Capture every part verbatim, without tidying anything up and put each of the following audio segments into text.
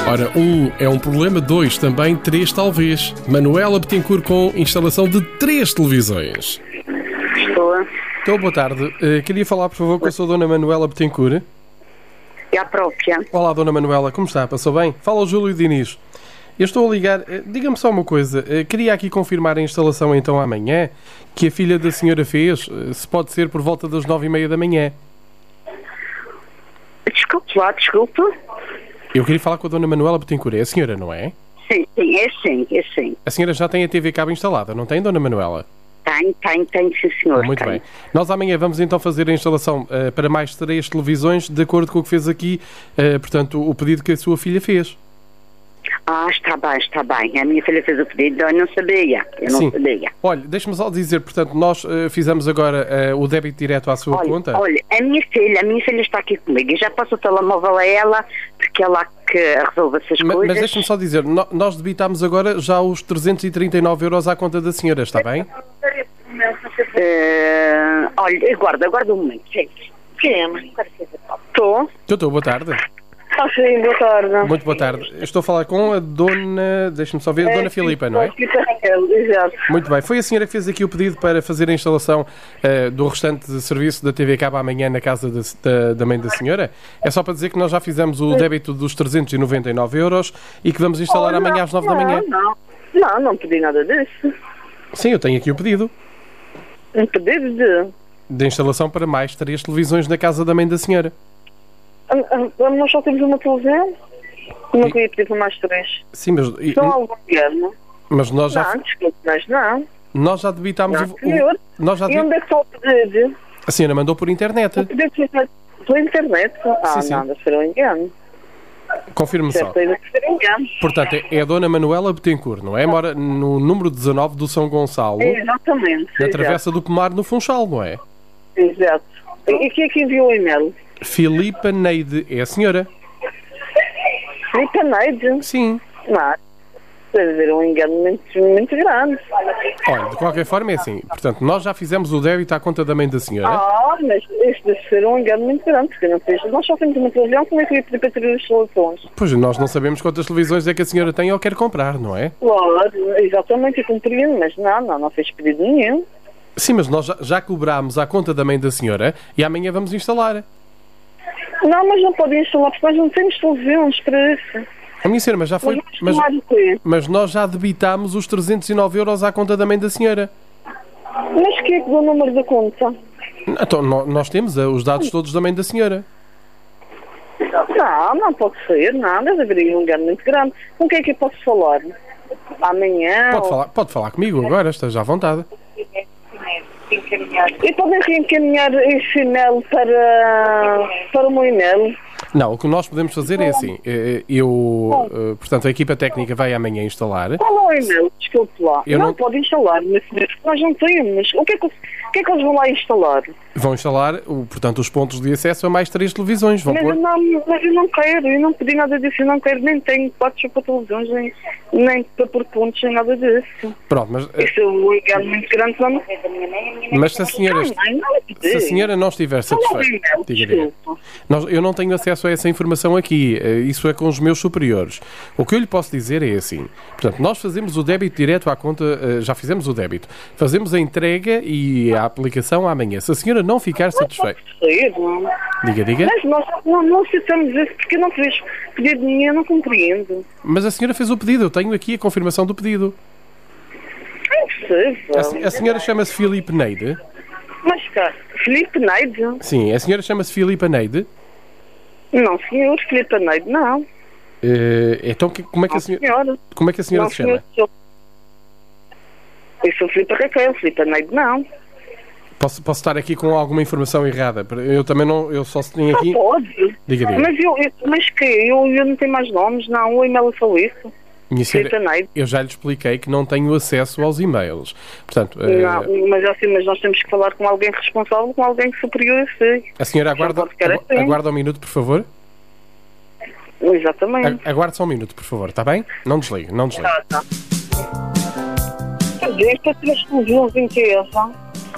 Ora, um é um problema, dois também, três talvez. Manuela Bettencourt com instalação de três televisões. Estou. Então, boa tarde. Uh, queria falar, por favor, com a sua dona Manuela Bettencourt. É a própria. Olá, dona Manuela, como está? Passou bem? Fala o Júlio Diniz. Eu estou a ligar. Uh, diga-me só uma coisa. Uh, queria aqui confirmar a instalação então amanhã, que a filha da senhora fez, uh, se pode ser por volta das nove e meia da manhã. Desculpe lá, desculpe. Eu queria falar com a dona Manuela Bettencourt. É a senhora, não é? Sim, sim, é sim, é sim. A senhora já tem a T V Cabo instalada, não tem, dona Manuela? Tem, tem, tem, sim, senhor. Muito tem. bem. Nós amanhã vamos então fazer a instalação uh, para mais três televisões, de acordo com o que fez aqui, uh, portanto, o pedido que a sua filha fez. Ah, está bem, está bem. A minha filha fez o pedido, eu não sabia. Eu não Sim. sabia. Olha, deixe-me só dizer, portanto, nós uh, fizemos agora uh, o débito direto à sua Olha, conta. olha, a minha filha, a minha filha está aqui comigo. Eu já passo o telemóvel a ela, porque ela que resolve essas Ma- coisas. Mas deixe-me só dizer, no- nós debitámos agora já os trezentos e trinta e nove euros à conta da senhora, está bem? Eh, olha, aguarda, aguarda um momento, gente. Quem é? Estou. Estou, estou, boa tarde. Ah, sim, boa tarde. Muito boa tarde. Eu estou a falar com a dona, deixe-me só ver, a dona Filipa, não é? Exato. Muito bem. Foi a senhora que fez aqui o pedido para fazer a instalação uh, do restante de serviço da T V Cabo amanhã na casa da, da, da mãe da senhora? É só para dizer que nós já fizemos o débito dos trezentos e noventa e nove euros e que vamos instalar Oh, amanhã às nove da manhã. Não, não, não pedi nada disso. Sim, eu tenho aqui o pedido Um pedido de... de instalação para mais três televisões na casa da mãe da senhora. Ah, ah, Nós só temos uma televisão? Não queria pedir para mais três. Sim, mas, e- Só algum governo? mas nós já, Não, desculpe, mas não. nós já debitámos Não, o, senhor. o- nós já E debi- onde é que está o pedido? A senhora mandou por O internet. pedido foi feito pela internet? Ah, Sim, sim. não, deve ser um engano. Confirme só. Deve ser um engano. Portanto, é- é a dona Manuela Bettencourt, não é? Mora no número dezanove do São Gonçalo, Exatamente. na Travessa do Pomar, no Funchal, não é? Exato. E quem é que enviou o e-mail? Filipa Neide, é a senhora? Filipe Neide? Sim. Não, deve haver um engano muito, muito grande. Olha, de qualquer forma é assim. Portanto, nós já fizemos o débito à conta da mãe da senhora. Ah, mas este deve ser um engano muito grande, porque não fiz. Nós só temos uma televisão, como é que eu ia pedir para ter as soluções? Pois, nós não sabemos quantas televisões é que a senhora tem ou quer comprar, não é? Claro, exatamente, eu compreendo, mas não, não, não fez pedido nenhum. Sim, mas nós já, já cobrámos à conta da mãe da senhora e amanhã vamos instalar. Não, mas não podem instalar, porque nós não temos televisões para isso. A minha senhora, mas já foi... Mas Mas, vamos instalar o quê? mas nós já debitámos os trezentos e nove euros à conta da mãe da senhora. Mas quem é que deu o número da conta? Então, nó- nós temos uh, os dados todos da mãe da senhora. Não, não pode ser, não, deve haver aí um engano muito grande. Com quem é que eu posso falar? Amanhã? Pode ou- falar, pode falar comigo agora, esteja à vontade. E podem reencaminhar esse e-mail para, para o meu e-mail? Não, o que nós podemos fazer é assim. eh, Eu, eh, portanto, a equipa técnica vai amanhã instalar. Qual é o e-mail? Desculpe lá. Eu não, não- pode instalar, mas nós não temos. O que é que, o que é que eles vão lá instalar? Vão instalar, o- portanto, os pontos de acesso a mais três televisões. Vão Mas pôr... eu, não, mas eu não quero, eu não pedi nada disso, eu não quero, nem tenho quartos para televisões, nem, nem para pôr pontos, nem nada disso. Pronto, mas, eh, Isso é um engano muito grande, vamos. mas se a senhora, Não, não, não é pedir. se a senhora não estiver Qual é o satisfeita, e-mail? diga, diga. Desculpa. Nós, eu não tenho acesso a essa informação aqui, eh, isso é com os meus superiores. O que eu lhe posso dizer é assim, portanto, nós fazemos o débito direto à conta, eh, já fizemos o débito, fazemos a entrega e a aplicação amanhã. Se a senhora não ficar satisfeita, Sei, não. diga, diga, Mas nós não, não aceitamos isso porque eu não fiz pedido nenhum, eu não compreendo. mas a senhora fez o pedido, eu tenho aqui a confirmação do pedido. É impossível. A, se- a senhora chama-se Filipe Neide? Mas cá, Filipe Neide? Sim, a senhora chama-se Filipa Neide? Não, senhor, Filipe Neide, não. Eh, então, que- como é que a Não, senhora, senhora. como é que a senhora Não, se chama? senhor, sou- Eu sou Filipe Raquel, Filipe Neide, não. Posso, posso estar aqui com alguma informação errada? Eu também não, eu só tenho aqui... Não pode. Diga, diga. Mas eu, eu mas que? Eu, eu não tenho mais nomes, não. O e-mail é só isso. Minha senhora, Filipe Neide. eu já lhe expliquei que não tenho acesso aos e-mails. Portanto, eh, Não, mas assim, mas nós temos que falar com alguém responsável, com alguém superior a si. a senhora aguarda, pode ficar agu- assim. aguarda um minuto, por favor. Exatamente. A- Aguarde só um minuto, por favor, está bem? Não desligue, não desligue. Tá, tá. Quer dizer, isto é três televisões em casa.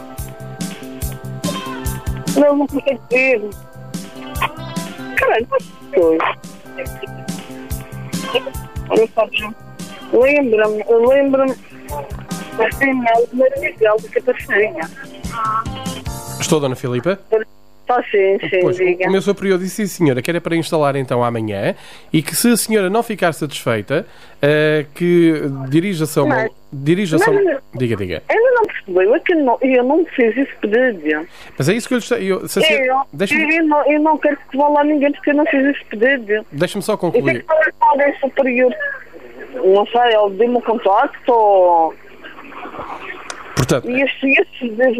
Não, não consegue ver. Caralho, mas foi. Lembra-me, lembra-me da final de Maravilhal de Catarina. Estou, Dona Filipa? Está sim, sim, Pois, diga. o meu superior disse, sim, senhora, que era para instalar então amanhã e que se a senhora não ficar satisfeita, uh, que dirija-se a uma... Mas- Dirija-se a uma... mas- Diga, diga. Ainda não percebeu, é que eu não, eu não fiz esse pedido. Mas é isso que eu lhe estou... Eu, se a senhora- Eu, Deixa-me eu, não, eu não quero que vá lá ninguém porque eu não fiz esse pedido. deixa-me só E tem concluir. que falar com alguém superior. Não sei, ele deu-me o contacto ou... Portanto, E estes, estes